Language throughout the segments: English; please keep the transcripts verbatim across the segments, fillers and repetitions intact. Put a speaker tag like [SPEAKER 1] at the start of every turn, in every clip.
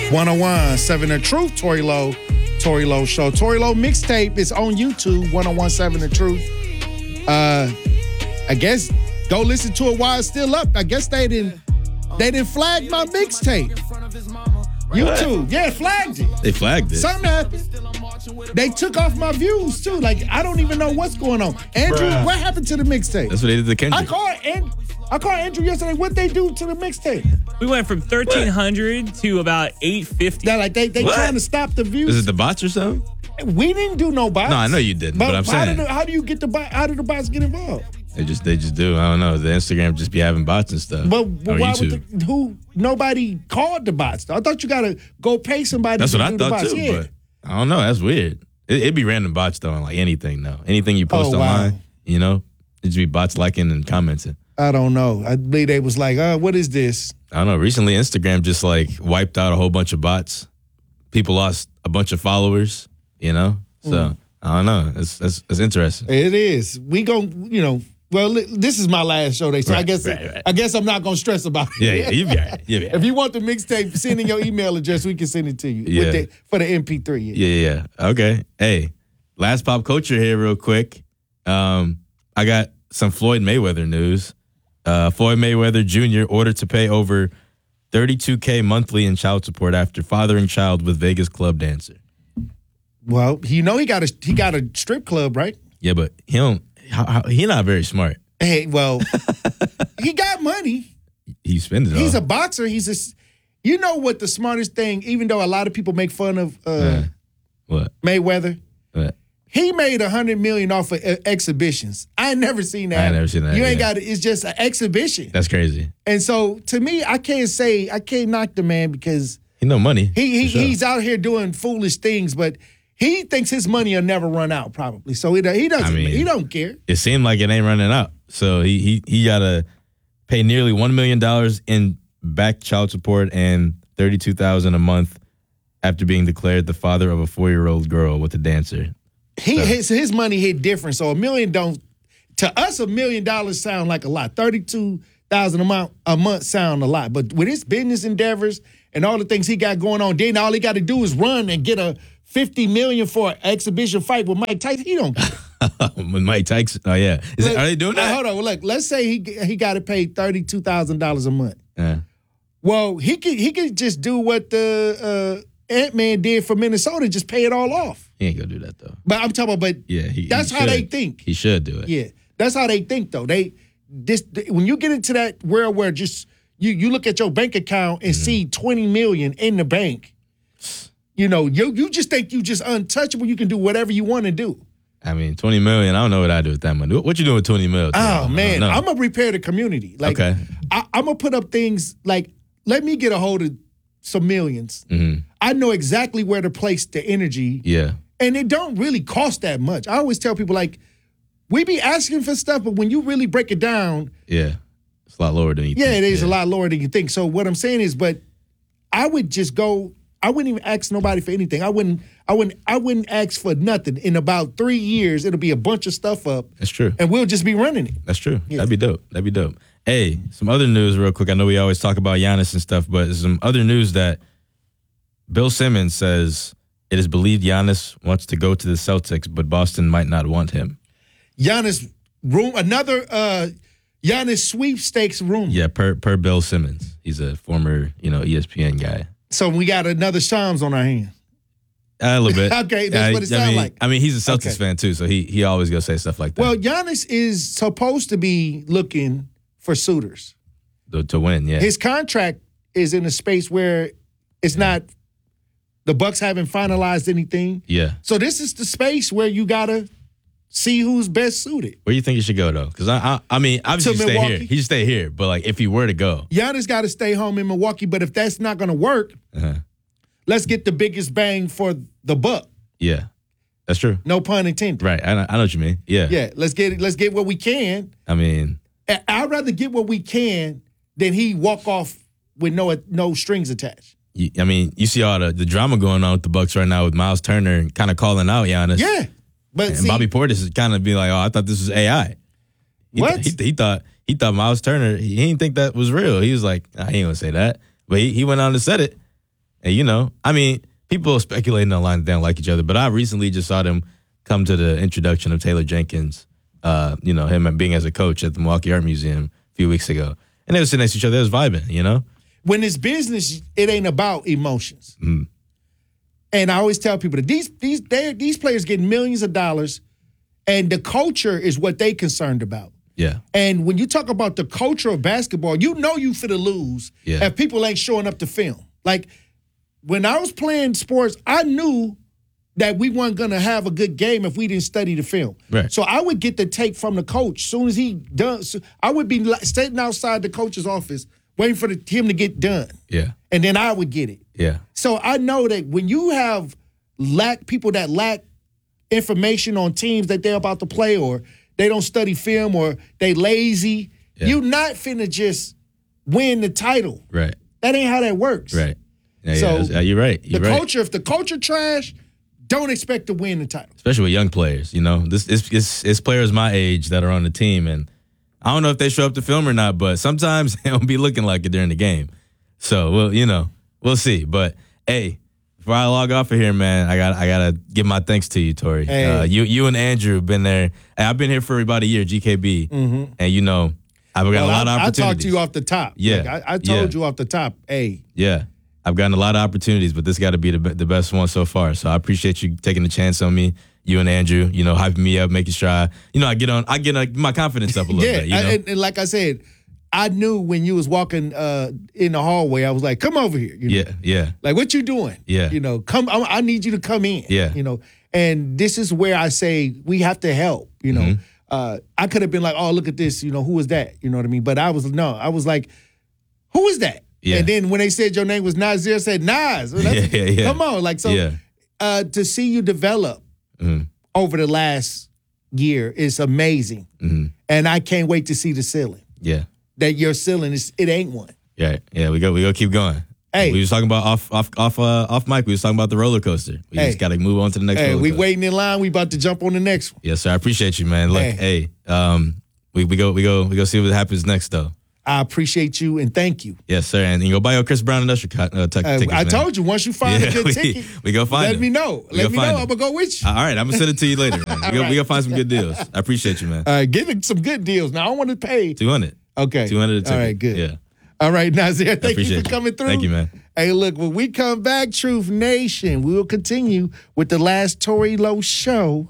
[SPEAKER 1] one oh one seven The Truth, Tory Lowe, Tory Lowe Show. Tory Lowe mixtape is on YouTube, one oh one seven The Truth. Uh, I guess go listen to it while it's still up. I guess they didn't they didn't flag my mixtape. YouTube, yeah, flagged it.
[SPEAKER 2] They flagged it.
[SPEAKER 1] Something happened. They took off my views too. Like I don't even know what's going on. Andrew, Bruh. What happened to the mixtape?
[SPEAKER 2] That's what they did to Kendrick.
[SPEAKER 1] I called and I called Andrew yesterday. What they do to the mixtape?
[SPEAKER 3] We went from thirteen hundred what? to about eight fifty.
[SPEAKER 1] That like they they
[SPEAKER 2] what?
[SPEAKER 1] trying to stop the views.
[SPEAKER 2] Is it the bots or something?
[SPEAKER 1] We didn't do no bots.
[SPEAKER 2] No, I know you didn't. But, but I'm
[SPEAKER 1] how
[SPEAKER 2] saying,
[SPEAKER 1] did the, how do you get the bot? How do the bots get involved?
[SPEAKER 2] They just they just do. I don't know. The Instagram just be having bots and stuff.
[SPEAKER 1] But, but why
[SPEAKER 2] YouTube.
[SPEAKER 1] would the, who? Nobody called the bots. I thought you gotta go pay somebody.
[SPEAKER 2] That's
[SPEAKER 1] to
[SPEAKER 2] what
[SPEAKER 1] do
[SPEAKER 2] I
[SPEAKER 1] the
[SPEAKER 2] thought
[SPEAKER 1] bots.
[SPEAKER 2] too.
[SPEAKER 1] Yeah.
[SPEAKER 2] But I don't know. That's weird. It, it'd be random bots though, on like anything though. Anything you post
[SPEAKER 1] Oh, wow.
[SPEAKER 2] online, you know, it'd just be bots liking and commenting.
[SPEAKER 1] I don't know. I believe they was like, uh, what is this?
[SPEAKER 2] I don't know. Recently, Instagram just like wiped out a whole bunch of bots. People lost a bunch of followers. You know, so mm. I don't know. It's, it's it's interesting.
[SPEAKER 1] It is. We gon' you know. Well, this is my last show day, so
[SPEAKER 2] right,
[SPEAKER 1] I guess
[SPEAKER 2] right, right.
[SPEAKER 1] I guess I'm not gonna stress about it.
[SPEAKER 2] Yeah, yeah, you be all right. You be all right.
[SPEAKER 1] If you want the mixtape, send in your email address. We can send it to you
[SPEAKER 2] Yeah.
[SPEAKER 1] with the, for the M P three.
[SPEAKER 2] Yeah, yeah, yeah. Okay. Hey, last pop culture here, real quick. Um, I got some Floyd Mayweather news. Uh, Floyd Mayweather Junior ordered to pay over thirty-two thousand monthly in child support after fathering child with Vegas club dancer.
[SPEAKER 1] Well, you know he got a he got a strip club, right?
[SPEAKER 2] Yeah, but he don't. How, how, he not very smart.
[SPEAKER 1] Hey, well, he got money.
[SPEAKER 2] He spends it
[SPEAKER 1] He's
[SPEAKER 2] all.
[SPEAKER 1] a boxer. He's a. You know what the smartest thing? Even though a lot of people make fun of uh,
[SPEAKER 2] Uh, what?
[SPEAKER 1] Mayweather,
[SPEAKER 2] What?
[SPEAKER 1] he made a hundred million off of uh, exhibitions. I ain't never seen that.
[SPEAKER 2] I ain't never seen that,
[SPEAKER 1] You ain't
[SPEAKER 2] yeah.
[SPEAKER 1] got it. It's just an exhibition.
[SPEAKER 2] That's crazy.
[SPEAKER 1] And so to me, I can't say I can't knock the man because
[SPEAKER 2] He no money.
[SPEAKER 1] he he
[SPEAKER 2] for sure.
[SPEAKER 1] he's out here doing foolish things, but he thinks his money will never run out. Probably, so he he doesn't.
[SPEAKER 2] I mean,
[SPEAKER 1] he don't care.
[SPEAKER 2] It seemed like it ain't running out. So he he he gotta pay nearly one million dollars in back child support and thirty-two thousand dollars a month after being declared the father of a four-year-old girl with a dancer.
[SPEAKER 1] He
[SPEAKER 2] So-
[SPEAKER 1] his his money hit different. So a million don't to us a million dollars sound like a lot. Thirty-two thousand a month a month sound a lot, but with his business endeavors and all the things he got going on, then all he got to do is run and get a fifty million for an exhibition fight with Mike Tyson. He don't care.
[SPEAKER 2] With Mike Tyson. Oh yeah, Is
[SPEAKER 1] Look,
[SPEAKER 2] it, are they doing
[SPEAKER 1] now,
[SPEAKER 2] that?
[SPEAKER 1] Hold on. Look, let's say he he got to pay thirty-two thousand dollars a month.
[SPEAKER 2] Yeah.
[SPEAKER 1] Well, he could he could just do what the uh, Ant-Man did for Minnesota, just pay it all off.
[SPEAKER 2] He ain't gonna do that though.
[SPEAKER 1] But I'm talking about, but
[SPEAKER 2] Yeah, he,
[SPEAKER 1] that's
[SPEAKER 2] he
[SPEAKER 1] how they
[SPEAKER 2] should.
[SPEAKER 1] think.
[SPEAKER 2] He should do it.
[SPEAKER 1] Yeah, that's how they think though. They this when you get into that world where just you you look at your bank account and mm-hmm. see twenty million in the bank, you know, you you just think you just untouchable. You can do whatever you want to do.
[SPEAKER 2] I mean, twenty million. I don't know what I do with that money. What you doing with twenty million?
[SPEAKER 1] Oh man, I'm gonna repair the community. Like,
[SPEAKER 2] okay,
[SPEAKER 1] I, I'm gonna put up things like let me get a hold of some millions.
[SPEAKER 2] Mm-hmm.
[SPEAKER 1] I know exactly where to place the energy.
[SPEAKER 2] Yeah,
[SPEAKER 1] and it don't really cost that much. I always tell people like, we be asking for stuff, but when you really break it down,
[SPEAKER 2] yeah, it's a lot lower than you
[SPEAKER 1] yeah,
[SPEAKER 2] think.
[SPEAKER 1] it is
[SPEAKER 2] yeah.
[SPEAKER 1] a lot lower than you think. So what I'm saying is, but I would just go. I wouldn't even ask nobody for anything. I wouldn't. I wouldn't. I wouldn't ask for nothing. In about three years, it'll be a bunch of stuff up.
[SPEAKER 2] That's true.
[SPEAKER 1] And we'll just be running it.
[SPEAKER 2] That's true.
[SPEAKER 1] Yeah.
[SPEAKER 2] That'd be dope. That'd be dope. Hey, some other news real quick. I know we always talk about Giannis and stuff, but some other news that Bill Simmons says it is believed Giannis wants to go to the Celtics, but Boston might not want him.
[SPEAKER 1] Giannis room another uh, Giannis sweepstakes room.
[SPEAKER 2] Yeah, per per Bill Simmons. He's a former, you know, E S P N guy.
[SPEAKER 1] So we got another Shams on our hands.
[SPEAKER 2] Uh, a little bit.
[SPEAKER 1] Okay, that's
[SPEAKER 2] uh,
[SPEAKER 1] what it
[SPEAKER 2] I
[SPEAKER 1] sounds
[SPEAKER 2] mean,
[SPEAKER 1] like.
[SPEAKER 2] I mean, he's a Celtics
[SPEAKER 1] Okay.
[SPEAKER 2] fan too, so he he always gonna say stuff like that.
[SPEAKER 1] Well, Giannis is supposed to be looking for suitors.
[SPEAKER 2] to, to win, yeah.
[SPEAKER 1] His contract is in a space where it's not, the Bucks haven't finalized anything.
[SPEAKER 2] yeah.
[SPEAKER 1] So this is the space where you gotta see who's best suited.
[SPEAKER 2] Where do you think he should go though? Because I, I I mean, obviously
[SPEAKER 1] To
[SPEAKER 2] he stay
[SPEAKER 1] Milwaukee?
[SPEAKER 2] here. He should stay here, but like if he were to go,
[SPEAKER 1] Giannis got to stay home in Milwaukee, but if that's not gonna work,
[SPEAKER 2] uh-huh.
[SPEAKER 1] let's get the biggest bang for the buck.
[SPEAKER 2] yeah, that's true.
[SPEAKER 1] No pun intended.
[SPEAKER 2] Right, I know, I know what you mean. Yeah,
[SPEAKER 1] Yeah, let's get it. Let's get what we can.
[SPEAKER 2] I mean,
[SPEAKER 1] I- I'd rather get what we can than he walk off with no no strings attached.
[SPEAKER 2] you, I mean, you see all the, the drama going on with the Bucks right now with Miles Turner kind of calling out Giannis.
[SPEAKER 1] Yeah, but
[SPEAKER 2] and
[SPEAKER 1] see,
[SPEAKER 2] Bobby Portis is kind of be like, "Oh, I thought this was A I." He
[SPEAKER 1] What?
[SPEAKER 2] Th- he, he thought he thought Miles Turner. He, he didn't think that was real. He was like, "I ain't gonna say that," but he, he went on and said it. And, you know, I mean, people are speculating online that they don't like each other, but I recently just saw them come to the introduction of Taylor Jenkins, uh, you know, him being as a coach at the Milwaukee Art Museum a few weeks ago. And they were sitting next to each other. They was vibing, you know?
[SPEAKER 1] When it's business, it ain't about emotions.
[SPEAKER 2] Mm.
[SPEAKER 1] And I always tell people that these these they, these players get millions of dollars, and the culture is what they concerned about.
[SPEAKER 2] Yeah.
[SPEAKER 1] And when you talk about the culture of basketball, you know you finna lose
[SPEAKER 2] Yeah.
[SPEAKER 1] if people ain't showing up to film. Like, when I was playing sports, I knew that we weren't going to have a good game if we didn't study the film.
[SPEAKER 2] Right.
[SPEAKER 1] So I would get the tape from the coach. Soon as he done, so I would be sitting outside the coach's office waiting for the, him to get done.
[SPEAKER 2] Yeah.
[SPEAKER 1] And then I would get it.
[SPEAKER 2] Yeah.
[SPEAKER 1] So I know that when you have lack people that lack information on teams that they're about to play, or they don't study film, or they lazy,
[SPEAKER 2] Yeah.
[SPEAKER 1] you're not finna just win the title.
[SPEAKER 2] Right.
[SPEAKER 1] That ain't how that works.
[SPEAKER 2] Right. Yeah,
[SPEAKER 1] So,
[SPEAKER 2] yeah, yeah, you're right. You're
[SPEAKER 1] the
[SPEAKER 2] right.
[SPEAKER 1] culture, if the culture trash, don't expect to win the title.
[SPEAKER 2] Especially with young players, you know. This it's, it's, it's players my age that are on the team, and I don't know if they show up to film or not, but sometimes they don't be looking like it during the game. So, well, you know, we'll see. But hey, before I log off of here, man, I got I gotta give my thanks to you, Tori.
[SPEAKER 1] Hey.
[SPEAKER 2] Uh, you you and Andrew have been there. And I've been here for about a year, G K B,
[SPEAKER 1] Mm-hmm.
[SPEAKER 2] and you know, I've got
[SPEAKER 1] Well,
[SPEAKER 2] a lot
[SPEAKER 1] I,
[SPEAKER 2] of
[SPEAKER 1] I
[SPEAKER 2] opportunities.
[SPEAKER 1] talked to you off the top.
[SPEAKER 2] Yeah.
[SPEAKER 1] Like, I, I told
[SPEAKER 2] Yeah.
[SPEAKER 1] you off the top, hey,
[SPEAKER 2] Yeah. I've gotten a lot of opportunities, but this got to be the be- the best one so far. So I appreciate you taking the chance on me, you and Andrew, you know, hyping me up, making sure I, you know, I get on, I get uh, my confidence up a little
[SPEAKER 1] yeah.
[SPEAKER 2] bit, you know?
[SPEAKER 1] I- and, and like I said, I knew when you was walking uh, in the hallway, I was like, come over here. You know?
[SPEAKER 2] yeah, yeah,
[SPEAKER 1] Like, what you doing?
[SPEAKER 2] Yeah.
[SPEAKER 1] You know, come. I, I need you to come in.
[SPEAKER 2] Yeah.
[SPEAKER 1] You know, and this is where I say we have to help. You know,
[SPEAKER 2] Mm-hmm.
[SPEAKER 1] uh, I could have been like, oh, look at this. You know, who is that? You know what I mean? But I was no. I was like, who is that?
[SPEAKER 2] Yeah.
[SPEAKER 1] And then when they said your name was Nazir, I said Nas. Well, that's-
[SPEAKER 2] Yeah, yeah, yeah.
[SPEAKER 1] Come on, like so.
[SPEAKER 2] Yeah.
[SPEAKER 1] Uh, to see you develop
[SPEAKER 2] Mhm.
[SPEAKER 1] over the last year is amazing,
[SPEAKER 2] Mhm.
[SPEAKER 1] and I can't wait to see the ceiling.
[SPEAKER 2] yeah,
[SPEAKER 1] That your ceiling is it ain't one.
[SPEAKER 2] yeah, yeah. We go, we go, keep going.
[SPEAKER 1] Hey.
[SPEAKER 2] we was talking about off, off, off, uh, off mic. We was talking about the roller coaster. We
[SPEAKER 1] Hey.
[SPEAKER 2] just got to move on to the next.
[SPEAKER 1] Hey,
[SPEAKER 2] roller
[SPEAKER 1] we
[SPEAKER 2] coaster.
[SPEAKER 1] waiting in line. We about to jump on the next one.
[SPEAKER 2] Yes, sir. I appreciate you, man. Look,
[SPEAKER 1] Hey.
[SPEAKER 2] hey, um, we we go, we go, we go see what happens next, though.
[SPEAKER 1] I appreciate you and thank you.
[SPEAKER 2] Yes, sir. And you go buy your Chris Brown and Usher co- uh, t-
[SPEAKER 1] Uh,
[SPEAKER 2] tickets.
[SPEAKER 1] I
[SPEAKER 2] man.
[SPEAKER 1] told you, once you find
[SPEAKER 2] Yeah,
[SPEAKER 1] a good
[SPEAKER 2] we-
[SPEAKER 1] ticket,
[SPEAKER 2] we go find
[SPEAKER 1] let
[SPEAKER 2] them.
[SPEAKER 1] me know.
[SPEAKER 2] We
[SPEAKER 1] Let
[SPEAKER 2] go
[SPEAKER 1] me
[SPEAKER 2] find
[SPEAKER 1] know.
[SPEAKER 2] them.
[SPEAKER 1] I'm going to go with you.
[SPEAKER 2] All right, I'm gonna send it to you later, man. We go, we go find some good deals. I appreciate you, man.
[SPEAKER 1] All right, give it some good deals. Now, I want to pay.
[SPEAKER 2] Two hundred.
[SPEAKER 1] Okay.
[SPEAKER 2] Two hundred.
[SPEAKER 1] All right, good.
[SPEAKER 2] Yeah.
[SPEAKER 1] All right, Nazir, thank you
[SPEAKER 2] appreciate
[SPEAKER 1] for
[SPEAKER 2] you.
[SPEAKER 1] coming through.
[SPEAKER 2] Thank you, man.
[SPEAKER 1] Hey, look, when we come back, Truth Nation, we will continue with the last Tory Lowe show.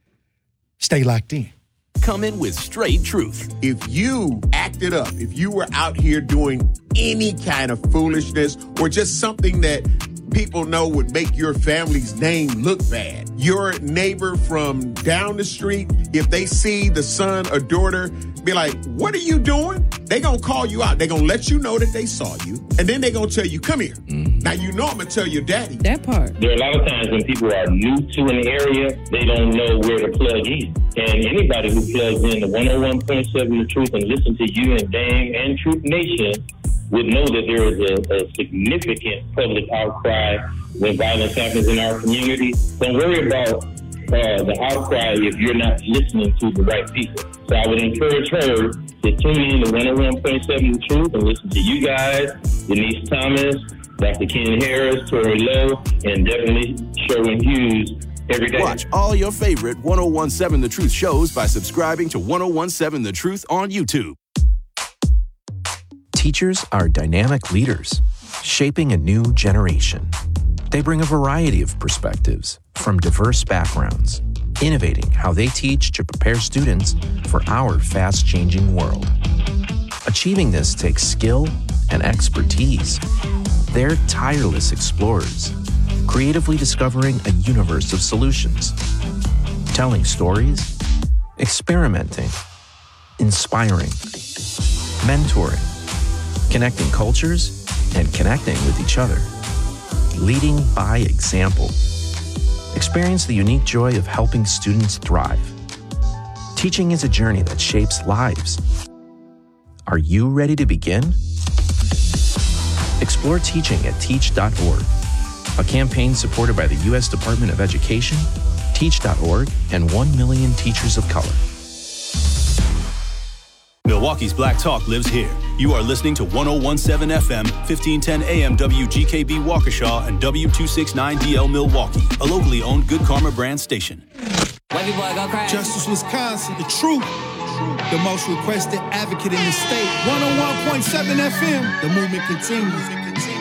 [SPEAKER 1] Stay locked in.
[SPEAKER 4] Coming with straight truth.
[SPEAKER 5] If you acted up, if you were out here doing any kind of foolishness or just something that people know would make your family's name look bad, your neighbor from down the street, if they see the son or daughter, be like, what are you doing? They gonna call you out. They gonna let you know that they saw you. And then they gonna tell you, come here.
[SPEAKER 2] Mm-hmm.
[SPEAKER 5] Now you know I'm gonna tell your daddy.
[SPEAKER 6] That part.
[SPEAKER 7] There are a lot of times when people are new to an area, they don't know where to plug in. And anybody who plugs in to one oh one point seven The Truth and listen to you and Dame and Truth Nation would know that there is a, a significant public outcry when violence happens in our community. Don't worry about uh, the outcry if you're not listening to the right people. So I would encourage her to tune in to one oh one point seven The Truth and listen to you guys, Denise Thomas, Doctor Ken Harris, Tory Lowe, and definitely Sherwin Hughes every day.
[SPEAKER 4] Watch all your favorite one oh one seven The Truth shows by subscribing to one oh one seven The Truth on YouTube.
[SPEAKER 8] Teachers are dynamic leaders, shaping a new generation. They bring a variety of perspectives from diverse backgrounds, innovating how they teach to prepare students for our fast-changing world. Achieving this takes skill and expertise. They're tireless explorers, creatively discovering a universe of solutions, telling stories, experimenting, inspiring, mentoring, connecting cultures, and connecting with each other. Leading by example. Experience the unique joy of helping students thrive. Teaching is a journey that shapes lives. Are you ready to begin? Explore teaching at teach dot org, a campaign supported by the U S Department of Education, teach dot org, and one million teachers of color.
[SPEAKER 4] Milwaukee's Black Talk lives here.
[SPEAKER 6] You are listening to one oh one point seven F M, fifteen ten A M W G K B Waukesha and W two sixty-nine D L Milwaukee, a locally owned Good Karma brand station.
[SPEAKER 9] Wavy boy, go crazy.
[SPEAKER 10] Justice, Wisconsin, the truth. The most requested advocate in the state. one oh one point seven F M. The movement continues.